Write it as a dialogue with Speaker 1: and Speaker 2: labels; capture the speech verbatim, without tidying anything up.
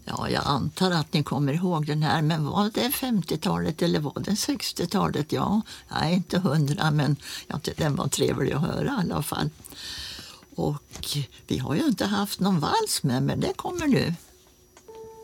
Speaker 1: Ja, jag antar att ni kommer ihåg den här, men var det femtiotalet eller var det sextiotalet? Ja, jag är inte hundra, men ja, den var trevlig att höra i alla fall. Och vi har ju inte haft någon vals med, men det kommer nu.